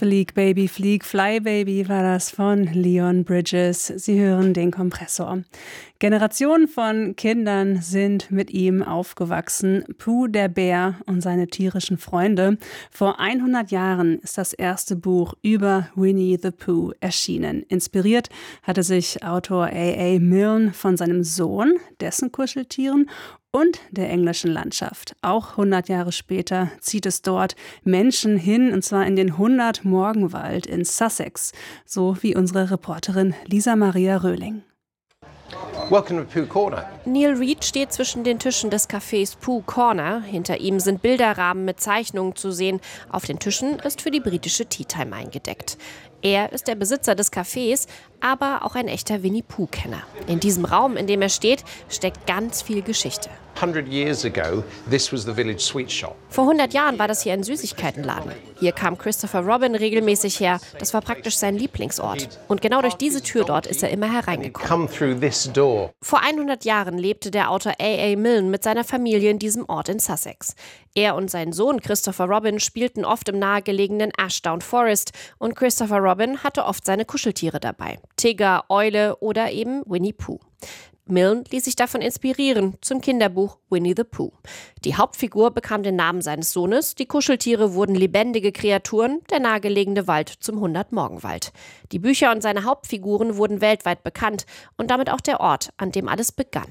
Flieg Baby, Flieg, Fly Baby war das von Leon Bridges. Sie hören den Kompressor. Generationen von Kindern sind mit ihm aufgewachsen. Pooh, der Bär und seine tierischen Freunde. Vor 100 Jahren ist das erste Buch über Winnie the Pooh erschienen. Inspiriert hatte sich Autor A.A. Milne von seinem Sohn, dessen Kuscheltieren und der englischen Landschaft. Auch 100 Jahre später zieht es dort Menschen hin, und zwar in den 100 Morgenwald in Sussex, so wie unsere Reporterin Lisa Maria Röhling. Welcome to Pooh Corner. Neil Reed steht zwischen den Tischen des Cafés Pooh Corner. Hinter ihm sind Bilderrahmen mit Zeichnungen zu sehen. Auf den Tischen ist für die britische Tea Time eingedeckt. Er ist der Besitzer des Cafés, aber auch ein echter Winnie-Pooh-Kenner. In diesem Raum, in dem er steht, steckt ganz viel Geschichte. 100 years ago, this was the village sweet shop. Vor 100 Jahren war das hier ein Süßigkeitenladen. Hier kam Christopher Robin regelmäßig her. Das war praktisch sein Lieblingsort. Und genau durch diese Tür dort ist er immer hereingekommen. Come through this door. Vor 100 Jahren lebte der Autor A.A. Milne mit seiner Familie in diesem Ort in Sussex. Er und sein Sohn Christopher Robin spielten oft im nahegelegenen Ashdown Forest und Christopher Robin hatte oft seine Kuscheltiere dabei. Tigger, Eule oder eben Winnie Pooh. Milne ließ sich davon inspirieren zum Kinderbuch Winnie the Pooh. Die Hauptfigur bekam den Namen seines Sohnes, die Kuscheltiere wurden lebendige Kreaturen, der nahegelegene Wald zum 100-Morgenwald. Die Bücher und seine Hauptfiguren wurden weltweit bekannt und damit auch der Ort, an dem alles begann.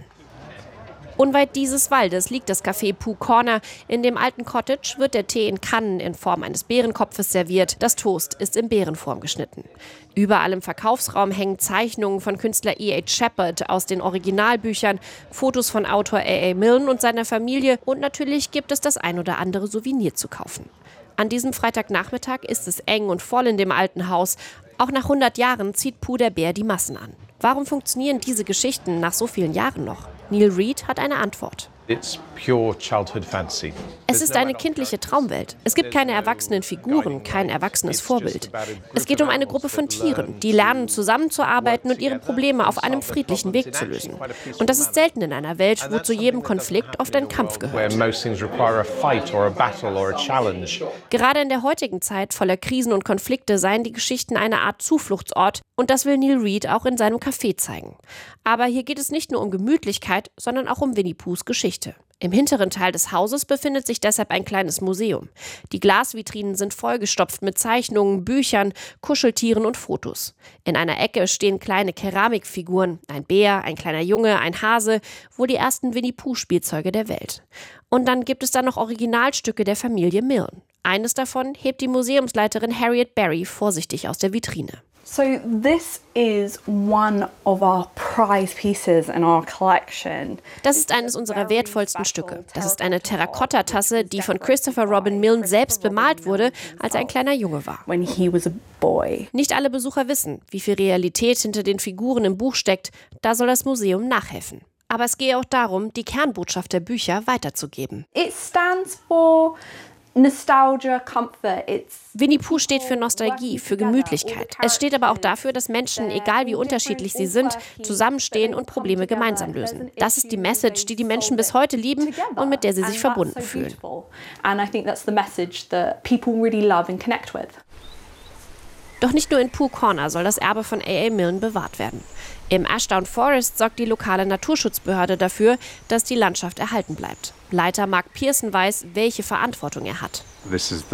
Unweit dieses Waldes liegt das Café Pooh Corner. In dem alten Cottage wird der Tee in Kannen in Form eines Bärenkopfes serviert. Das Toast ist in Bärenform geschnitten. Überall im Verkaufsraum hängen Zeichnungen von Künstler E.H. Shepard aus den Originalbüchern, Fotos von Autor A.A. Milne und seiner Familie und natürlich gibt es das ein oder andere Souvenir zu kaufen. An diesem Freitagnachmittag ist es eng und voll in dem alten Haus. Auch nach 100 Jahren zieht Pooh der Bär die Massen an. Warum funktionieren diese Geschichten nach so vielen Jahren noch? Neil Reed hat eine Antwort. It's pure childhood fantasy. Es ist eine kindliche Traumwelt. Es gibt keine erwachsenen Figuren, kein erwachsenes Vorbild. Es geht um eine Gruppe von Tieren, die lernen, zusammenzuarbeiten und ihre Probleme auf einem friedlichen Weg zu lösen. Und das ist selten in einer Welt, wo zu jedem Konflikt oft ein Kampf gehört. Gerade in der heutigen Zeit voller Krisen und Konflikte seien die Geschichten eine Art Zufluchtsort. Und das will Neil Reed auch in seinem Café zeigen. Aber hier geht es nicht nur um Gemütlichkeit, sondern auch um Winnie Poohs Geschichte. Im hinteren Teil des Hauses befindet sich deshalb ein kleines Museum. Die Glasvitrinen sind vollgestopft mit Zeichnungen, Büchern, Kuscheltieren und Fotos. In einer Ecke stehen kleine Keramikfiguren, ein Bär, ein kleiner Junge, ein Hase, wohl die ersten Winnie-Pooh-Spielzeuge der Welt. Und dann gibt es da noch Originalstücke der Familie Milne. Eines davon hebt die Museumsleiterin Harriet Berry vorsichtig aus der Vitrine. So this is one of our prize pieces in our collection. Das ist eines unserer wertvollsten Stücke. Das ist eine Terrakotta-Tasse, die von Christopher Robin Milne selbst bemalt wurde, als er ein kleiner Junge war. When he was a boy. Nicht alle Besucher wissen, wie viel Realität hinter den Figuren im Buch steckt. Da soll das Museum nachhelfen. Aber es gehe auch darum, die Kernbotschaft der Bücher weiterzugeben. It stands for Nostalgia, Comfort. Winnie Pooh steht für Nostalgie, für Gemütlichkeit. Es steht aber auch dafür, dass Menschen, egal wie unterschiedlich sie sind, zusammenstehen und Probleme gemeinsam lösen. Das ist die Message, die die Menschen bis heute lieben und mit der sie sich verbunden fühlen. Doch nicht nur in Pooh Corner soll das Erbe von A.A. Milne bewahrt werden. Im Ashdown Forest sorgt die lokale Naturschutzbehörde dafür, dass die Landschaft erhalten bleibt. Leiter Mark Pearson weiß, welche Verantwortung er hat. Das ist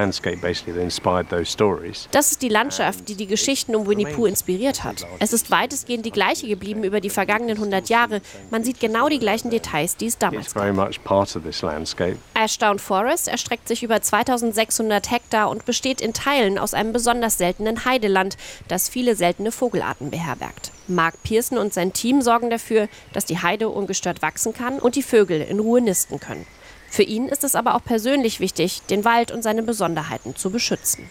die Landschaft, die die Geschichten um Winnie Pooh inspiriert hat. Es ist weitestgehend die gleiche geblieben über die vergangenen 100 Jahre. Man sieht genau die gleichen Details, die es damals gab. Ashdown Forest erstreckt sich über 2600 Hektar und besteht in Teilen aus einem besonders seltenen Heideland, das viele seltene Vogelarten beherbergt. Mark Pearson und sein Team sorgen dafür, dass die Heide ungestört wachsen kann und die Vögel in Ruhe nisten können. Für ihn ist es aber auch persönlich wichtig, den Wald und seine Besonderheiten zu beschützen.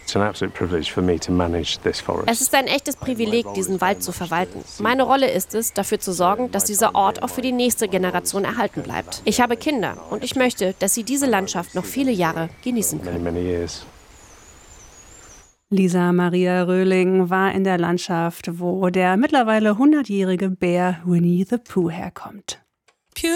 Es ist ein echtes Privileg, diesen Wald zu verwalten. Meine Rolle ist es, dafür zu sorgen, dass dieser Ort auch für die nächste Generation erhalten bleibt. Ich habe Kinder und ich möchte, dass sie diese Landschaft noch viele Jahre genießen können. Lisa Maria Röhling war in der Landschaft, wo der mittlerweile 100-jährige Bär Winnie the Pooh herkommt.